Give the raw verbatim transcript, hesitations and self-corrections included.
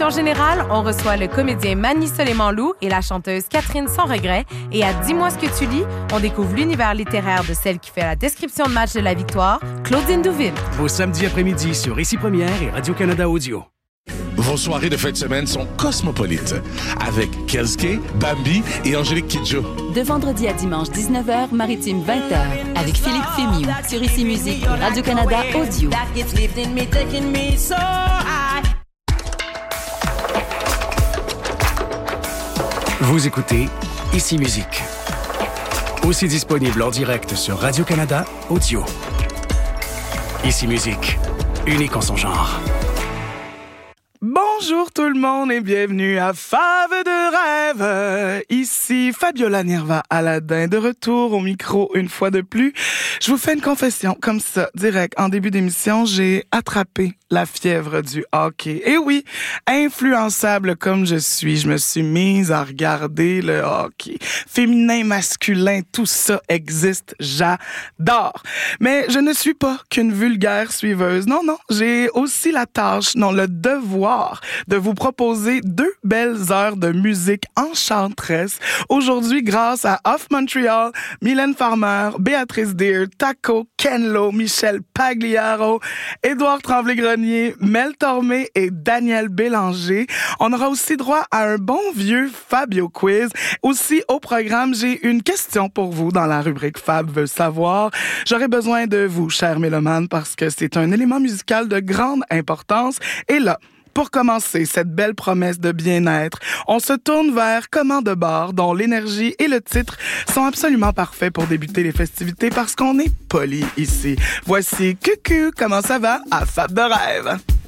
émission générale, on reçoit le comédien Manny Soleiman-Loup et la chanteuse Catherine Sans Regret. Et à Dis-moi ce que tu lis, on découvre l'univers littéraire de celle qui fait la description de match de la victoire, Claudine Douville. Vos samedis après-midi sur Ici Première et Radio-Canada Audio. Vos soirées de fin de semaine sont cosmopolites avec Kelske, Bambi et Angélique Kidjo. De vendredi à dimanche dix-neuf heures, maritime vingt heures, avec Philippe Fémiou sur Ici Musique et Radio-Canada Audio. Vous écoutez Ici Musique. Aussi disponible en direct sur Radio-Canada Audio. Ici Musique, unique en son genre. Bonjour tout le monde et bienvenue à Fave de rêve. Ici Fabiola Nerva Aladin, de retour au micro une fois de plus. Je vous fais une confession comme ça, direct. En début d'émission, j'ai attrapé la fièvre du hockey. Et oui, influençable comme je suis, je me suis mise à regarder le hockey. Féminin, masculin, tout ça existe, j'adore. Mais je ne suis pas qu'une vulgaire suiveuse. Non, non, j'ai aussi la tâche, non, le devoir de vous proposer deux belles heures de musique enchanteresse. Aujourd'hui, grâce à Off Montreal, Mylène Farmer, Béatrice Deer, Taco, Ken Lo, Michel Pagliaro, Édouard Tremblay-Grenier, Mel Tormé et Daniel Bélanger. On aura aussi droit à un bon vieux Fabio Quiz. Aussi, au programme, j'ai une question pour vous dans la rubrique Fab veut savoir. J'aurais besoin de vous, chers mélomanes, parce que c'est un élément musical de grande importance. Et là, pour commencer cette belle promesse de bien-être, on se tourne vers Comment de bar, dont l'énergie et le titre sont absolument parfaits pour débuter les festivités parce qu'on est poli ici. Voici Cucu, comment ça va à Fab de rêve?